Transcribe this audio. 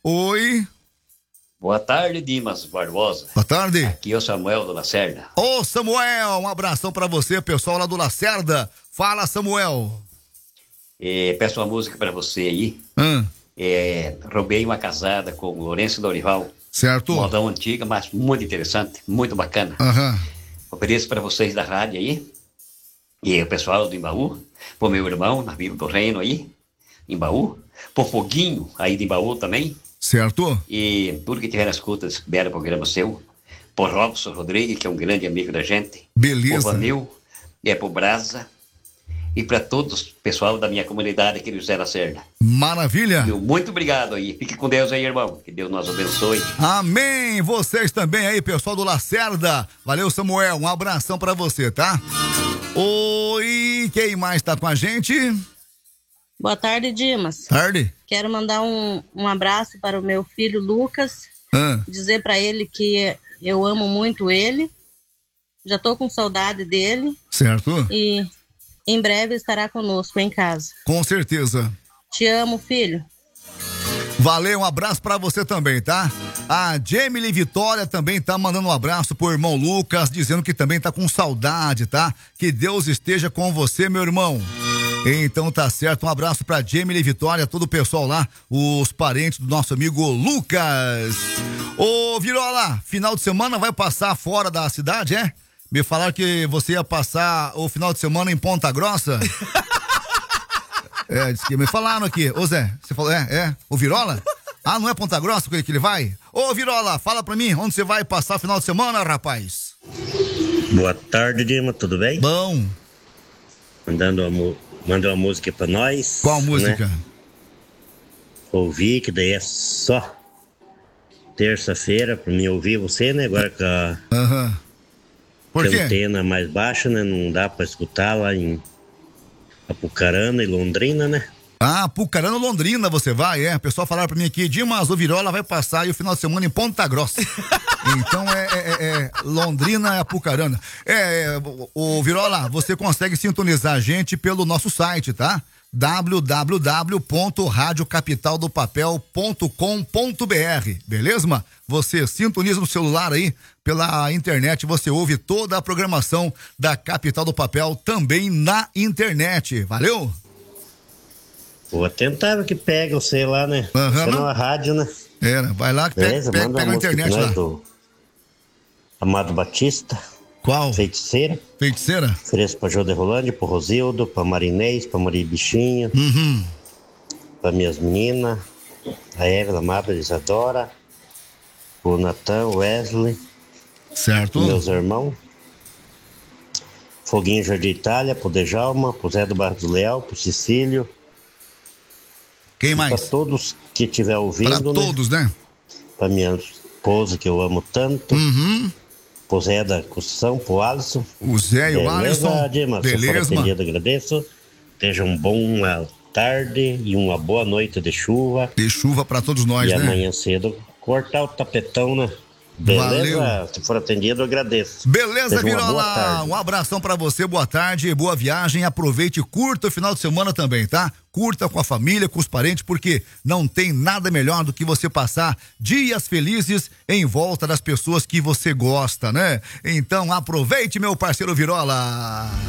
Oi. Boa tarde, Dimas Barbosa. Boa tarde. Aqui é o Samuel do Lacerda. Ô, Samuel, um abração pra você, pessoal lá do Lacerda. Fala, Samuel. Peço uma música pra você aí. Roubei uma casada com o Lourenço Dorival. Certo. Modão antiga, mas muito interessante, muito bacana. Ofereço pra vocês da rádio aí. E o pessoal do Embaú. Pro meu irmão, na Vila do Reino aí. Embaú. Pro Foguinho aí de Embaú também. Certo. E tudo que tiver nas escutas, espera o programa seu. Por Robson Rodrigues, que é um grande amigo da gente. Beleza. Por Vanil, por Brasa. E para todos o pessoal da minha comunidade aqui do José Lacerda. Maravilha. Muito obrigado aí. Fique com Deus aí, irmão. Que Deus nos abençoe. Amém. Vocês também aí, pessoal do Lacerda. Valeu, Samuel. Um abração pra você, tá? Oi, quem mais tá com a gente? Boa tarde, Dimas. Tarde. Quero mandar um abraço para o meu filho Lucas. Dizer para ele que eu amo muito ele. Já tô com saudade dele. Certo. E em breve estará conosco em casa. Com certeza. Te amo, filho. Valeu, um abraço pra você também, tá? A Jamie Vitória também tá mandando um abraço pro irmão Lucas, dizendo que também tá com saudade, tá? Que Deus esteja com você, meu irmão. Então tá certo, um abraço pra Jamie Vitória, todo o pessoal lá, os parentes do nosso amigo Lucas. Ô, Virola, final de semana vai passar fora da cidade, é? Me falaram que você ia passar o final de semana em Ponta Grossa. Disse que me falaram aqui. Ô Zé, você falou, o Virola? Ah, não é Ponta Grossa que ele vai? Ô Virola, fala pra mim, onde você vai passar o final de semana, rapaz? Boa tarde, Dima, tudo bem? Bom. Manda uma música pra nós. Qual música? Né? Ouvir, que daí é só terça-feira pra mim ouvir você, né? Agora com a Por quê? antena mais baixa, né? Não dá pra escutar lá em Apucarana e Londrina, né? Ah, Apucarana, Londrina você vai, O pessoal falaram pra mim aqui, Dimas, o Virola vai passar aí o final de semana em Ponta Grossa. Então Londrina e Apucarana. O Virola, você consegue sintonizar a gente pelo nosso site, tá? www.radiocapitaldo-papel.com.br, beleza? Você sintoniza no celular aí, pela internet, você ouve toda a programação da Capital do Papel também na internet, valeu? Vou tentar que pega você lá, né? Você na rádio, né? Vai lá que pega na internet lá. Do Amado Batista. Qual? Feiticeira. Feiticeira? Ofereço pra Jô de Rolândia, pro Rosildo, pra Marinês, pra Maria Bichinha. Pra minhas meninas. A Eva, a Mabel, a Isadora. O Natan, o Wesley. Certo. Meus irmãos. Foguinho Jardim Itália, pro Dejalma, pro Zé do Barro do Leal, pro Cecílio. Quem mais? Pra todos que estiver ouvindo, pra todos, né? Pra minha esposa, que eu amo tanto. Pro Zé da Construção, pro Alisson. O Zé e o Alisson. Dimas, beleza, se for atendido, agradeço. Seja uma boa tarde e uma boa noite de chuva. De chuva pra todos nós, né? E amanhã cedo, cortar o tapetão, né? Beleza? Valeu. Se for atendido, eu agradeço. Beleza, Virola. Um abração pra você, boa tarde, boa viagem. Aproveite e curta o final de semana também, tá? Curta com a família, com os parentes, porque não tem nada melhor do que você passar dias felizes em volta das pessoas que você gosta, né? Então aproveite, meu parceiro Virola.